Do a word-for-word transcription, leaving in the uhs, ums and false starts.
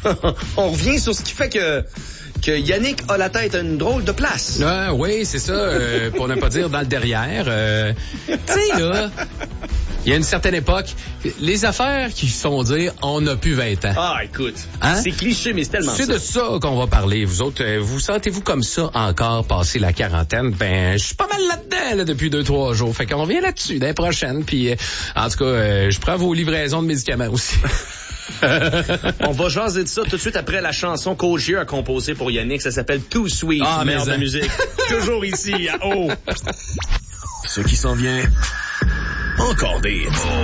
On revient sur ce qui fait que... que Yannick a la tête à une drôle de place. Ah, oui, c'est ça, euh, pour ne pas dire dans le derrière. Euh, tu sais, là, il y a une certaine époque, les affaires qui se font dire « on n'a plus vingt ans ». Ah, écoute, hein? C'est cliché, mais c'est tellement c'est ça. de ça qu'on va parler. Vous autres, euh, vous sentez-vous comme ça encore, passé la quarantaine? Ben, je suis pas mal là-dedans là, depuis deux, trois jours. Fait qu'on revient là-dessus l'année prochaine. Puis, euh, en tout cas, euh, je prends vos livraisons de médicaments aussi. On va jaser de ça tout de suite après la chanson qu'Ogier a composée pour Yannick. Ça s'appelle Too Sweet. Ah, merde mais de musique. Toujours ici à O. Ce qui s'en vient, encore des hits.